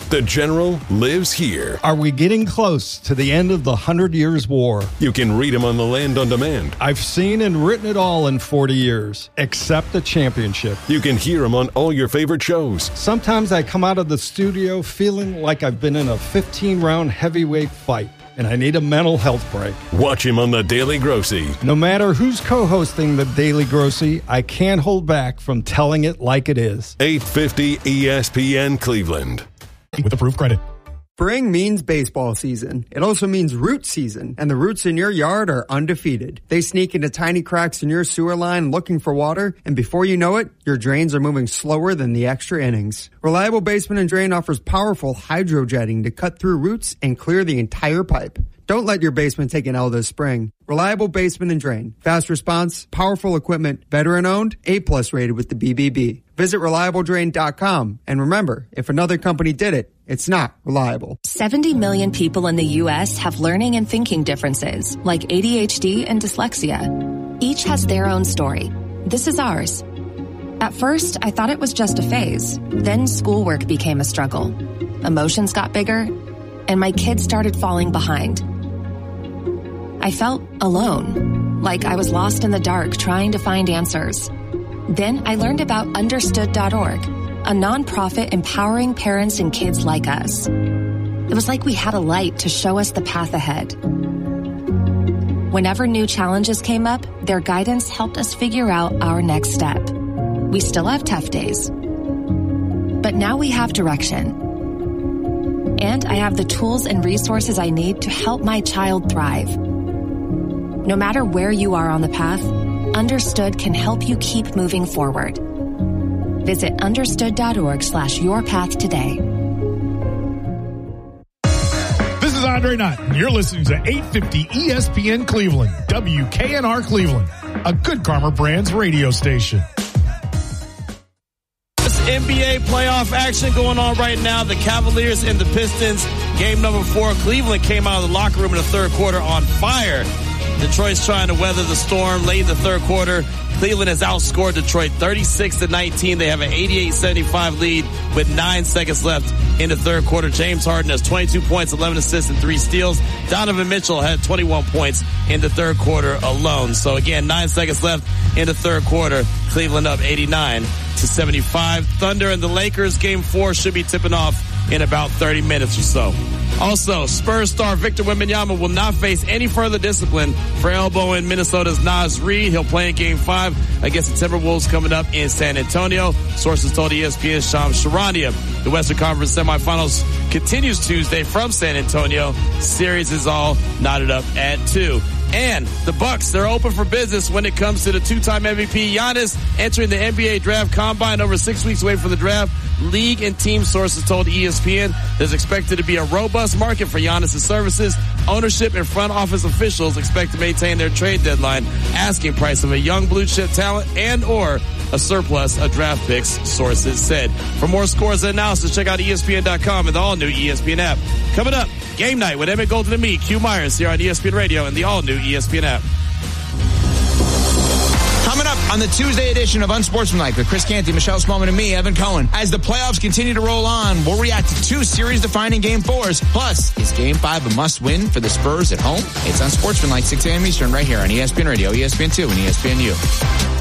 The General lives here. Are we getting close to the end of the 100 Years' War? You can read him on the Land on Demand. I've seen and written it all in 40 years, except the championship. You can hear him on all your favorite shows. Sometimes I come out of the studio feeling like I've been in a 15-round heavyweight fight, and I need a mental health break. Watch him on The Daily Grossy. No matter who's co-hosting The Daily Grossy, I can't hold back from telling it like it is. 850 ESPN Cleveland. With approved credit. Spring means baseball season. It also means root season, and the roots in your yard are undefeated. They sneak into tiny cracks in your sewer line looking for water, and before you know it, your drains are moving slower than the extra innings. Reliable Basement and Drain offers powerful hydrojetting to cut through roots and clear the entire pipe. Don't let your basement take an L this spring. Reliable Basement and Drain. Fast response, powerful equipment, veteran-owned, A+ rated with the BBB. Visit ReliableDrain.com. And remember, if another company did it, it's not reliable. 70 million people in the U.S. have learning and thinking differences, like ADHD and dyslexia. Each has their own story. This is ours. At first, I thought it was just a phase. Then schoolwork became a struggle. Emotions got bigger, and my kids started falling behind. I felt alone, like I was lost in the dark trying to find answers. Then I learned about Understood.org, a nonprofit empowering parents and kids like us. It was like we had a light to show us the path ahead. Whenever new challenges came up, their guidance helped us figure out our next step. We still have tough days, but now we have direction. And I have the tools and resources I need to help my child thrive. No matter where you are on the path, Understood can help you keep moving forward. Visit understood.org/yourpath today. This is Andre Knott, and you're listening to 850 ESPN Cleveland, WKNR Cleveland, a Good Karma Brands radio station. NBA playoff action going on right now. The Cavaliers and the Pistons, game number 4. Cleveland came out of the locker room in the third quarter on fire. Detroit's trying to weather the storm late in the third quarter. Cleveland has outscored Detroit 36-19. They have an 88-75 lead with 9 seconds left in the third quarter. James Harden has 22 points, 11 assists, and 3 steals. Donovan Mitchell had 21 points in the third quarter alone. So again, 9 seconds left in the third quarter. Cleveland up 89-75. Thunder and the Lakers, game 4 should be tipping off in about 30 minutes or so. Also, Spurs star Victor Wembanyama will not face any further discipline for elbowing Minnesota's Naz Reid. He'll play in Game 5 against the Timberwolves coming up in San Antonio. Sources told ESPN's Shams Charania. The Western Conference semifinals continues Tuesday from San Antonio. Series is all knotted up at 2. And the Bucks, they're open for business when it comes to the 2-time MVP Giannis entering the NBA draft combine over 6 weeks away from the draft. League and team sources told ESPN there's expected to be a robust market for Giannis' services. Ownership and front office officials expect to maintain their trade deadline asking price of a young blue chip talent and or a surplus of draft picks, sources said. For more scores and analysis, check out ESPN.com and the all-new ESPN app. Coming up, game night with Emmett Golden and me, Q Myers, here on ESPN Radio and the all-new ESPN app. Coming up on the Tuesday edition of Unsportsmanlike with Chris Canty, Michelle Smallman, and me, Evan Cohen. As the playoffs continue to roll on, we'll react to 2 series-defining Game 4s. Plus, is Game 5 a must-win for the Spurs at home? It's Unsportsmanlike, 6 a.m. Eastern, right here on ESPN Radio, ESPN2, and ESPNU.